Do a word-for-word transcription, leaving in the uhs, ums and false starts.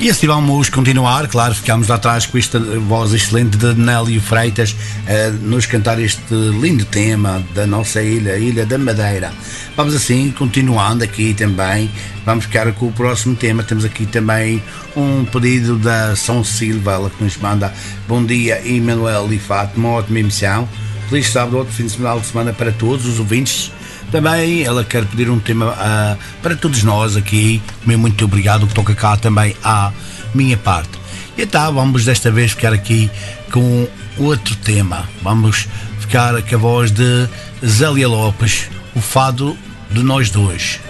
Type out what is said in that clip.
E assim vamos continuar, claro, ficámos lá atrás com esta voz excelente de Nélio Freitas, uh, nos cantar este lindo tema da nossa ilha, Ilha da Madeira. Vamos assim, continuando aqui também, vamos ficar com o próximo tema. Temos aqui também um pedido da São Silva, ela que nos manda: bom dia, Emanuel e Fátima, uma ótima emissão, feliz sábado, outro fim de semana, de semana para todos os ouvintes. Também ela quer pedir um tema uh, para todos nós aqui. Meu muito obrigado, que toca cá também à minha parte. E então vamos desta vez ficar aqui com outro tema. Vamos ficar com a voz de Zélia Lopes, o fado de nós dois.